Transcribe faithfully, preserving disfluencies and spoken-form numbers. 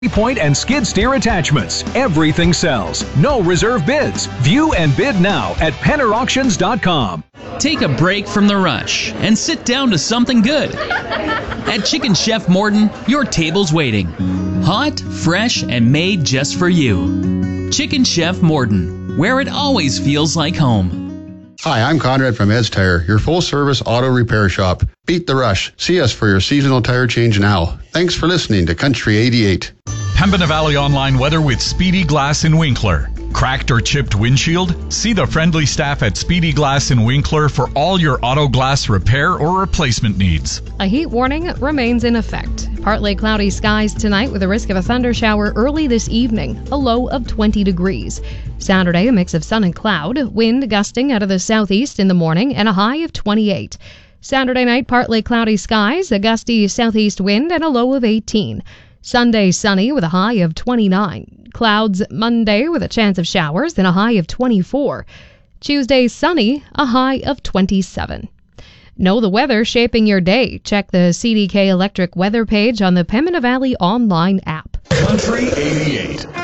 Point and skid steer attachments. Everything sells. No reserve bids. View and bid now at penner auctions dot com. Take a break from the rush and sit down to something good. At Chicken Chef Morton, your table's waiting. Hot, fresh, and made just for you. Chicken Chef Morton, where it always feels like home. Hi, I'm Conrad from Ed's Tire, your full-service auto repair shop. Beat the rush. See us for your seasonal tire change now. Thanks for listening to Country eighty-eight. Pembina Valley Online weather with Speedy Glass in Winkler. Cracked or chipped windshield? See the friendly staff at Speedy Glass in Winkler for all your auto glass repair or replacement needs. A heat warning remains in effect. Partly cloudy skies tonight with a risk of a thundershower early this evening, a low of twenty degrees. Saturday, a mix of sun and cloud, wind gusting out of the southeast in the morning, and a high of twenty-eight. Saturday night, partly cloudy skies, a gusty southeast wind, and a low of eighteen. Sunday, sunny with a high of twenty-nine. Clouds Monday with a chance of showers and a high of twenty-four. Tuesday, sunny, a high of twenty-seven. Know the weather shaping your day. Check the C D K Electric weather page on the Pembina Valley online app. Country eighty-eight.